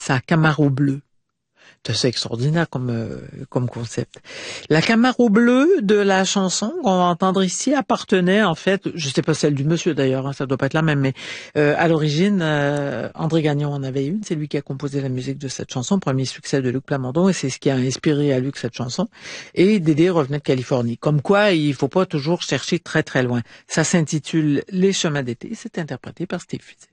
C'est la Camaro bleue. C'est assez extraordinaire comme concept. La Camaro bleue de la chanson qu'on va entendre ici appartenait en fait, je sais pas celle du monsieur d'ailleurs, hein, ça doit pas être la même, mais à l'origine, André Gagnon en avait une. C'est lui qui a composé la musique de cette chanson, premier succès de Luc Plamondon, et c'est ce qui a inspiré à Luc cette chanson. Et Dédé revenait de Californie. Comme quoi, il faut pas toujours chercher très très loin. Ça s'intitule Les chemins d'été. C'est interprété par Steve Fizet.